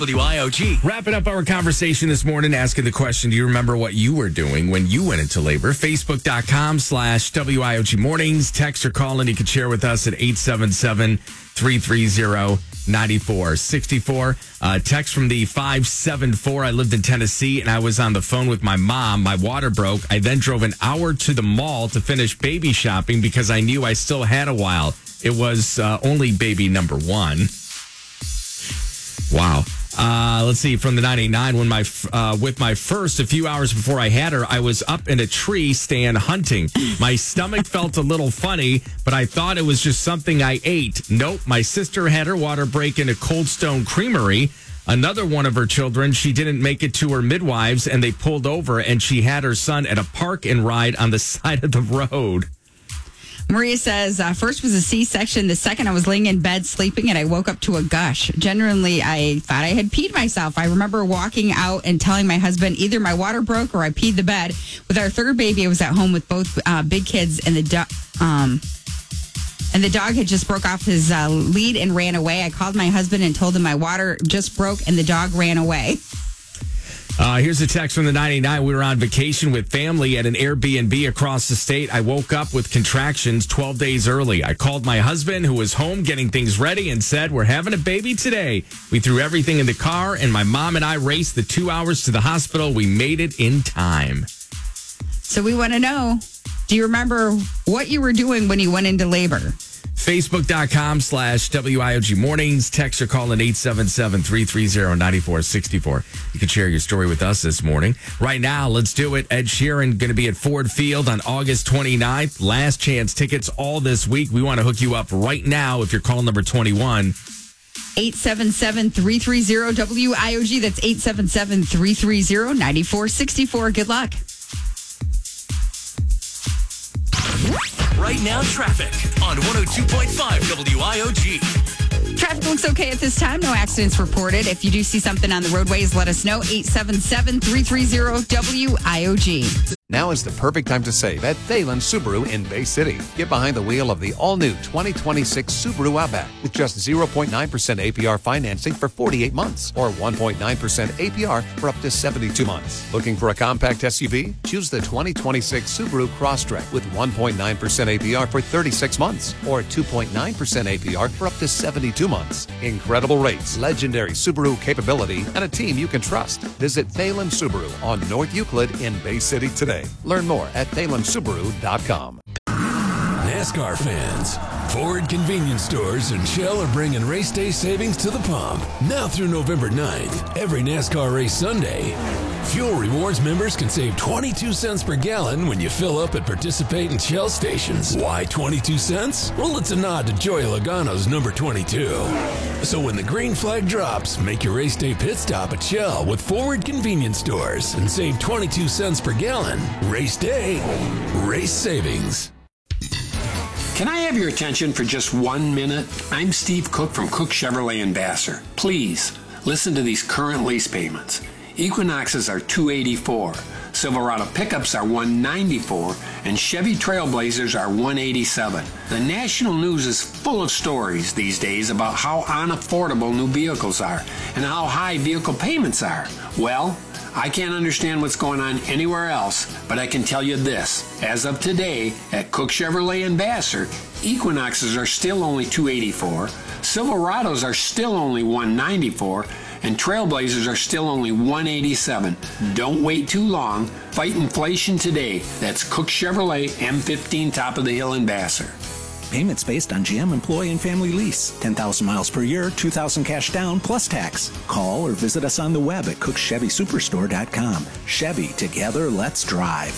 WIOG. Wrapping up our conversation this morning, asking the question, do you remember what you were doing when you went into labor? Facebook.com/WIOG mornings. Text or call and you can share with us at 877-330-9464. Text from the 574. I lived in Tennessee and I was on the phone with my mom. My water broke. I then drove an hour to the mall to finish baby shopping because I knew I still had a while. It was only baby number one. Wow. Let's see, from the 989, when with my first, a few hours before I had her, I was up in a tree stand hunting. My stomach felt a little funny, but I thought it was just something I ate. Nope, my sister had her water break in a Cold Stone Creamery. Another one of her children, she didn't make it to her midwives, and they pulled over, and she had her son at a park and ride on the side of the road. Maria says, first was a C-section. The second, I was laying in bed sleeping and I woke up to a gush. Generally, I thought I had peed myself. I remember walking out and telling my husband either my water broke or I peed the bed. With our third baby, I was at home with both big kids and the dog had just broke off his lead and ran away. I called my husband and told him my water just broke and the dog ran away. Here's a text from the 99. We were on vacation with family at an Airbnb across the state. I woke up with contractions 12 days early. I called my husband, who was home getting things ready, and said, we're having a baby today. We threw everything in the car, and my mom and I raced the 2 hours to the hospital. We made it in time. So we want to know, do you remember what you were doing when you went into labor? Facebook.com/WIOG mornings. Text or call in 877-330-9464. You can share your story with us this morning. Right now, let's do it. Ed Sheeran going to be at Ford Field on August 29th. Last chance tickets all this week. We want to hook you up right now if you're call number 21. 877-330-WIOG. That's 877-330-9464. Good luck. Right now, traffic on 102.5 WIOG. Traffic looks okay at this time. No accidents reported. If you do see something on the roadways, let us know. 877-330-WIOG. Now is the perfect time to save at Thalen Subaru in Bay City. Get behind the wheel of the all-new 2026 Subaru Outback with just 0.9% APR financing for 48 months or 1.9% APR for up to 72 months. Looking for a compact SUV? Choose the 2026 Subaru Crosstrek with 1.9% APR for 36 months or 2.9% APR for up to 72 months. Incredible rates, legendary Subaru capability, and a team you can trust. Visit Thalen Subaru on North Euclid in Bay City today. Learn more at ThalenSubaru.com. NASCAR fans, Ford convenience stores and Shell are bringing race day savings to the pump. Now through November 9th, every NASCAR race Sunday, Fuel Rewards members can save 22 cents per gallon when you fill up at participating Shell stations. Why 22 cents? Well, it's a nod to Joey Logano's number 22. So when the green flag drops, make your race day pit stop at Shell with Forward convenience stores and save 22 cents per gallon. Race day, race savings. Can I have your attention for just 1 minute? I'm Steve Cook from Cook Chevrolet in Vassar. Please, listen to these current lease payments. Equinoxes are $284, Silverado pickups are $194, and Chevy Trailblazers are $187. The national news is full of stories these days about how unaffordable new vehicles are and how high vehicle payments are. Well, I can't understand what's going on anywhere else, but I can tell you this. As of today, at Cook Chevrolet in Vassar, Equinoxes are still only $284, Silverados are still only $194, and Trailblazers are still only $187. Don't wait too long. Fight inflation today. That's Cook Chevrolet M15 Top of the Hill in Vassar. Payments based on GM employee and family lease. 10,000 miles per year, 2,000 cash down plus tax. Call or visit us on the web at cookchevysuperstore.com. Chevy, together, let's drive.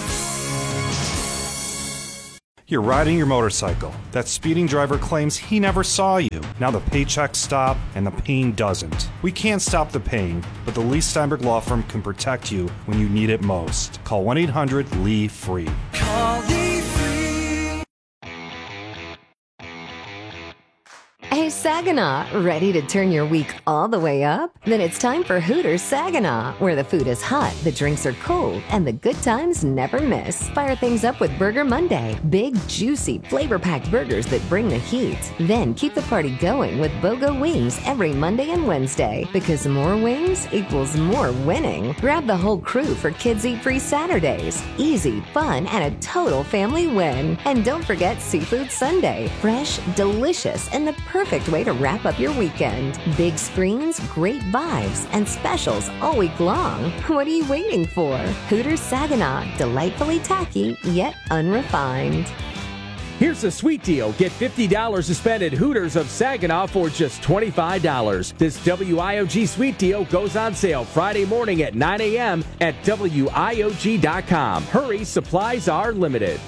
You're riding your motorcycle. That speeding driver claims he never saw you. Now the paychecks stop and the pain doesn't. We can't stop the pain, but the Lee Steinberg Law Firm can protect you when you need it most. Call 1-800-LEE-FREE. Call Lee Free. A Saginaw. Ready to turn your week all the way up? Then it's time for Hooters Saginaw, where the food is hot, the drinks are cold, and the good times never miss. Fire things up with Burger Monday. Big, juicy, flavor-packed burgers that bring the heat. Then keep the party going with BOGO Wings every Monday and Wednesday. Because more wings equals more winning. Grab the whole crew for Kids Eat Free Saturdays. Easy, fun, and a total family win. And don't forget Seafood Sunday. Fresh, delicious, and the perfect way to wrap up your weekend. Big screens, great vibes, and specials all week long. What are you waiting for? Hooters Saginaw. Delightfully tacky, yet unrefined. Here's a sweet deal. Get $50 to spend at Hooters of Saginaw for just $25. This WIOG sweet deal goes on sale Friday morning at 9 a.m. at WIOG.com. Hurry, supplies are limited.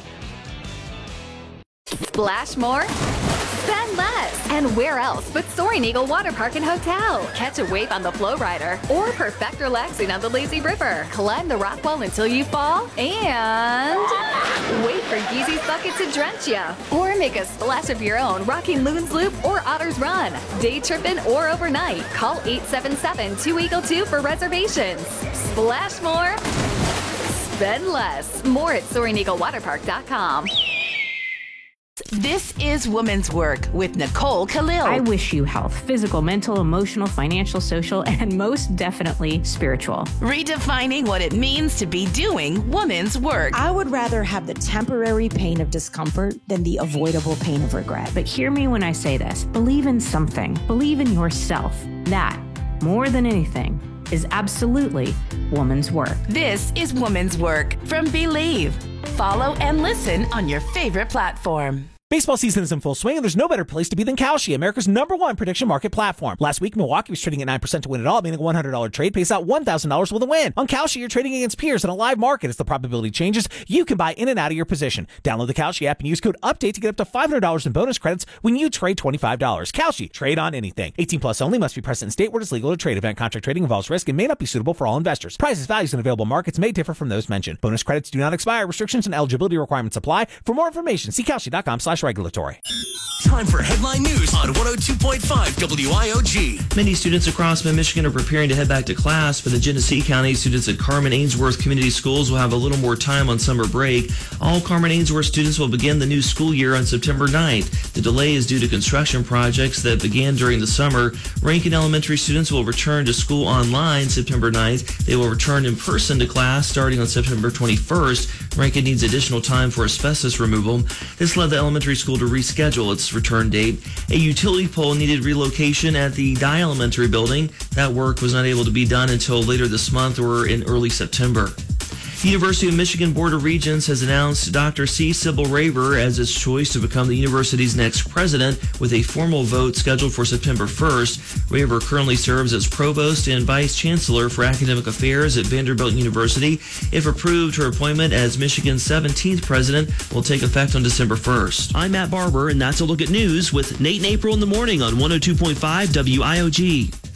Splash more? Spend less. And where else but Soaring Eagle Water Park and Hotel? Catch a wave on the Flow Rider or perfect relaxing on the Lazy River. Climb the rock wall until you fall and wait for Yeezy's bucket to drench you. Or make a splash of your own rocking Loons Loop or Otter's Run. Day tripping or overnight. Call 877-2EAGLE-2 for reservations. Splash more. Spend less. More at SoaringEagleWaterPark.com. This is Woman's Work with Nicole Khalil. I wish you health, physical, mental, emotional, financial, social, and most definitely spiritual. Redefining what it means to be doing woman's work. I would rather have the temporary pain of discomfort than the avoidable pain of regret. But hear me when I say this. Believe in something. Believe in yourself. That, more than anything, is absolutely woman's work. This is Woman's Work from Believe. Follow and listen on your favorite platform. Baseball season is in full swing, and there's no better place to be than Kalshi, America's #1 prediction market platform. Last week, Milwaukee was trading at 9% to win it all, meaning a $100 trade pays out $1,000 with a win. On Kalshi, you're trading against peers in a live market. As the probability changes, you can buy in and out of your position. Download the Kalshi app and use code UPDATE to get up to $500 in bonus credits when you trade $25. Kalshi, trade on anything. 18 plus only, must be present in state where it's legal to trade. Event contract trading involves risk and may not be suitable for all investors. Prices, values, and available markets may differ from those mentioned. Bonus credits do not expire. Restrictions and eligibility requirements apply. For more information, see Kalshi.com/regulatory. Time for headline news on 102.5 WIOG. Many students across Mid-Michigan are preparing to head back to class. For the Genesee County, students at Carmen Ainsworth Community Schools will have a little more time on summer break. All Carmen Ainsworth students will begin the new school year on September 9th. The delay is due to construction projects that began during the summer. Rankin Elementary students will return to school online September 9th. They will return in person to class starting on September 21st. Rankin needs additional time for asbestos removal. This led the elementary school to reschedule its return date. A utility pole needed relocation at the Dye Elementary building. That work was not able to be done until later this month or in early September. The University of Michigan Board of Regents has announced Dr. C. Sybil Raver as its choice to become the university's next president, with a formal vote scheduled for September 1st. Raver currently serves as provost and vice chancellor for academic affairs at Vanderbilt University. If approved, her appointment as Michigan's 17th president will take effect on December 1st. I'm Matt Barber, and that's a look at news with Nate and April in the morning on 102.5 WIOG.